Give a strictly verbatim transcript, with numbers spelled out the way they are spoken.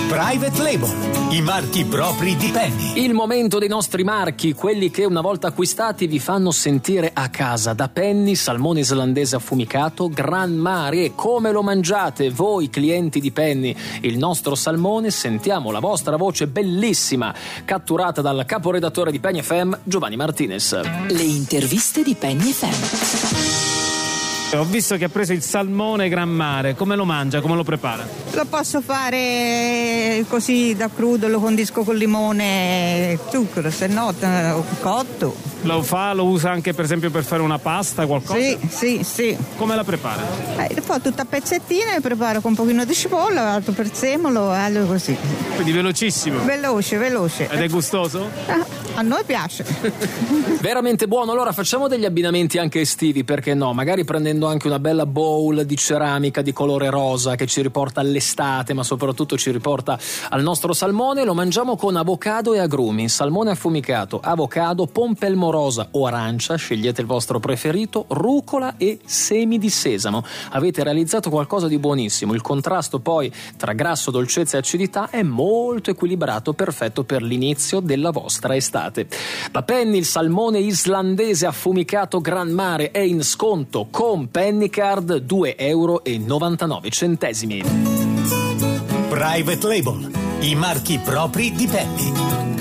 Private Label, i marchi propri di Penny. Il momento dei nostri marchi, quelli che una volta acquistati vi fanno sentire a casa. Da Penny, salmone islandese affumicato, Gran Mare. Come lo mangiate voi clienti di Penny? Il nostro salmone, sentiamo la vostra voce bellissima, catturata dal caporedattore di Penny F M, Giovanni Martinez. Le interviste di Penny F M. Ho visto che ha preso il salmone Gran Mare, come lo mangia, come lo prepara? Lo posso fare così da crudo, lo condisco con limone e zucchero, se no cotto. Lo fa, lo usa anche per esempio per fare una pasta, qualcosa? Sì, sì, sì. Come la prepara? Eh, lo fa tutta a pezzettine e preparo con un pochino di cipolla, altro prezzemolo, altro così. Quindi velocissimo? Veloce, veloce. Ed è gustoso? Ah, a noi piace. Veramente buono. Allora facciamo degli abbinamenti anche estivi, perché no? Magari prendendo anche una bella bowl di ceramica di colore rosa che ci riporta all'estate, ma soprattutto ci riporta al nostro salmone. Lo mangiamo con avocado e agrumi, salmone affumicato, avocado, pompelmo rosa o arancia, scegliete il vostro preferito, rucola e semi di sesamo. Avete realizzato qualcosa di buonissimo. Il contrasto poi tra grasso, dolcezza e acidità è molto equilibrato, perfetto per l'inizio della vostra estate. Da Penny il salmone islandese affumicato Gran Mare è in sconto con Penny Card due euro e novantanove centesimi. Private Label, i marchi propri di Penny.